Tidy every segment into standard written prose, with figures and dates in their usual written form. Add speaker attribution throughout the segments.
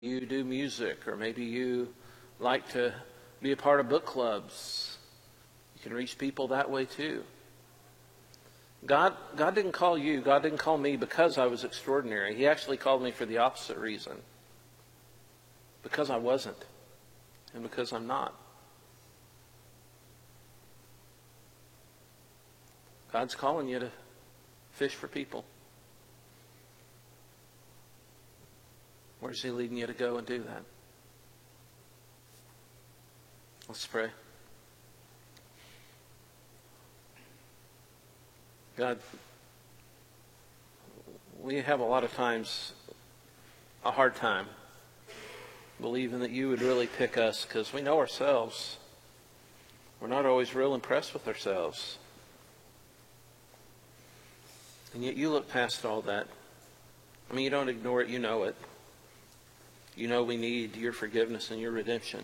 Speaker 1: you do music, or maybe you like to be a part of book clubs. You can reach people that way too. God didn't call you, God didn't call me because I was extraordinary. He actually called me for the opposite reason. Because I wasn't, and because I'm not. God's calling you to fish for people. Where's He leading you to go and do that? Let's pray. God, we have a lot of times a hard time believing that you would really pick us, because we know ourselves. We're not always real impressed with ourselves. And yet you look past all that. I mean, you don't ignore it, you know it. You know we need your forgiveness and your redemption.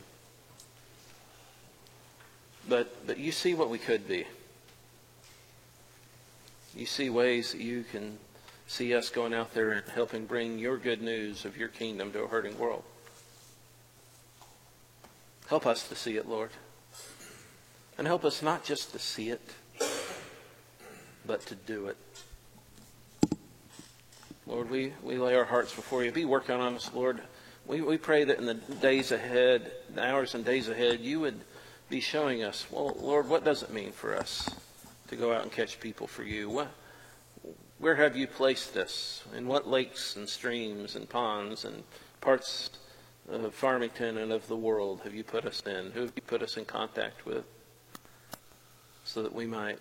Speaker 1: But you see what we could be. You see ways that you can see us going out there and helping bring your good news of your kingdom to a hurting world. Help us to see it, Lord. And help us not just to see it, but to do it. Lord, we lay our hearts before you. Be working on us, Lord. We pray that in the days ahead, the hours and days ahead, you would be showing us, well, Lord, what does it mean for us to go out and catch people for you? Where have you placed us? In what lakes and streams and ponds and parts of Farmington and of the world have you put us in? Who have you put us in contact with? So that we might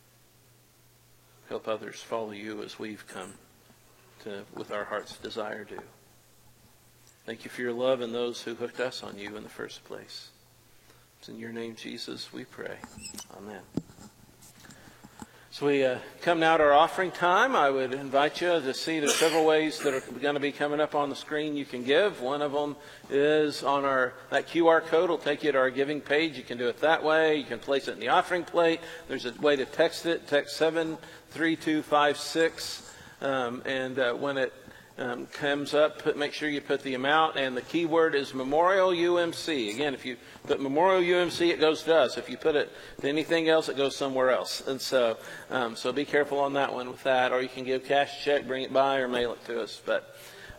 Speaker 1: help others follow you as we've come to with our heart's desire to. Thank you for your love and those who hooked us on you in the first place. It's in your name, Jesus, we pray. Amen. So we come now to our offering time. I would invite you to see there's several ways that are going to be coming up on the screen you can give. One of them is on that QR code will take you to our giving page. You can do it that way. You can place it in the offering plate. There's a way to text it. Text 73256. When it comes up, make sure you put the amount, and the key word is Memorial UMC. Again, if you put Memorial UMC, it goes to us. If you put it to anything else, it goes somewhere else. And so be careful on that one with that. Or you can give cash, check, bring it by, or mail it to us. But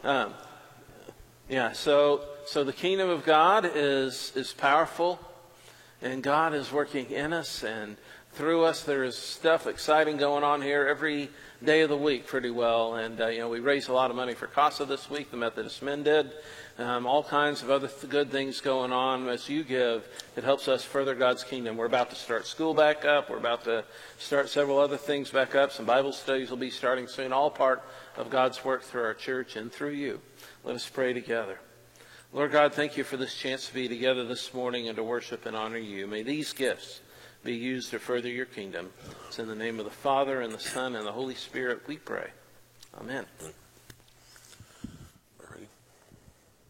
Speaker 1: so the kingdom of God is powerful, and God is working in us and through us. There is stuff exciting going on here every day of the week pretty well. And, we raised a lot of money for CASA this week. The Methodist Men did. All kinds of other good things going on. As you give, it helps us further God's kingdom. We're about to start school back up. We're about to start several other things back up. Some Bible studies will be starting soon. All part of God's work through our church and through you. Let us pray together. Lord God, thank you for this chance to be together this morning and to worship and honor you. May these gifts be used to further your kingdom. It's in the name of the Father and the Son and the Holy Spirit we pray. Amen.